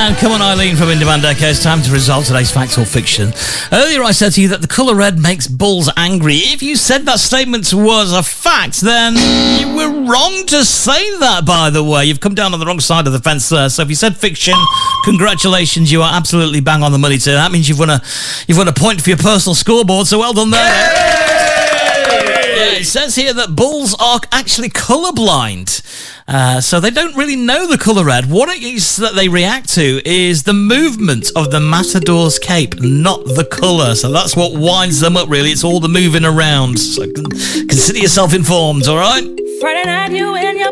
And come on, Eileen from In Demand Echo. It's time to resolve today's fact or fiction. Earlier I said to you that the colour red makes bulls angry. If you said that statement was a fact, then you were wrong to say that, by the way. You've come down on the wrong side of the fence there. So if you said fiction, congratulations, you are absolutely bang on the money too. That means you've won a point for your personal scoreboard, so well done there. Yeah, it says here that bulls are actually colourblind. So they don't really know the colour red. What it is that they react to is the movement of the matador's cape, not the colour. So that's what winds them up, really. It's all the moving around. So consider yourself informed, all right? Friday night, you and your